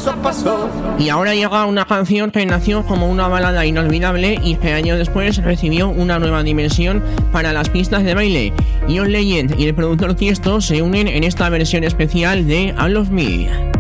paso a paso. Y ahora llega una canción que nació como una balada inolvidable y que años después recibió una nueva dimensión para las pistas de baile. John Legend y el productor Tiesto se unen en esta versión especial de I Love Me.